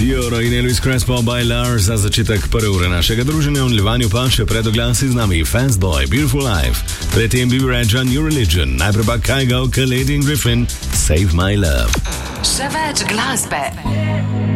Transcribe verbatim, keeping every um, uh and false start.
Dior in Elvis Crespo by Lars za začetek prve ure našega druženja. V nadaljevanju pa še pred oglasi z nami Fastboy, Beautiful Life, predtem Bibi Rexa, New Religion, najprej pa Kygo, Khaled in Griffin, Save My Love. Še več glasbe.